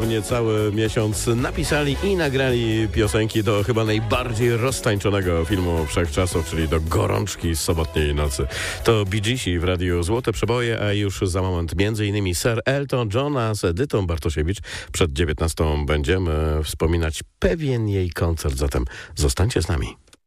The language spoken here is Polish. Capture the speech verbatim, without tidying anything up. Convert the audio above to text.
niecały miesiąc napisali i nagrali piosenki do chyba najbardziej roztańczonego filmu wszechczasów, czyli do Gorączki z sobotniej nocy. To Bee Geesi w radiu Złote Przeboje, a już za moment między innymi Sir Elton John, a z Edytą Bartosiewicz przed dziewiętnastą będziemy wspominać pewien jej koncert, zatem zostańcie z nami.